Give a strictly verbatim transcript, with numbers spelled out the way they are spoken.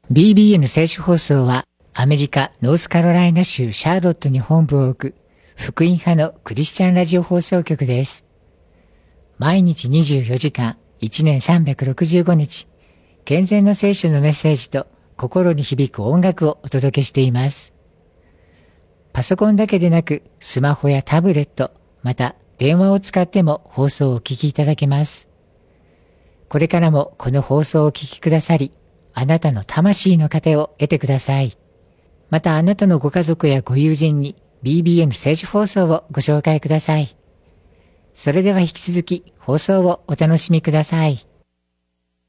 ビービーエヌ 聖書放送はアメリカノースカロライナ州シャーロットに本部を置く福音派のクリスチャンラジオ放送局です。毎日にじゅうよじかん、いちねんさんびゃくろくじゅうごにち、健全な聖書のメッセージと心に響く音楽をお届けしています。パソコンだけでなくスマホやタブレット、また電話を使っても放送をお聞きいただけます。これからもこの放送をお聞きくださり、あなたの魂の糧を得てください。またあなたのご家族やご友人に ビービーエヌ 聖書放送をご紹介ください。それでは引き続き放送をお楽しみください。